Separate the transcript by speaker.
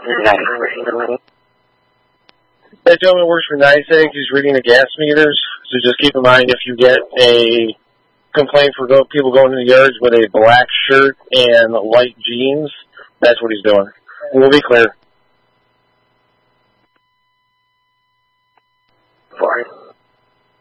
Speaker 1: That gentleman works for NYSEG. He's reading the gas meters. So just keep in mind if you get a complaint for people going in the yards with a black shirt and light jeans, that's what he's doing. We'll be clear.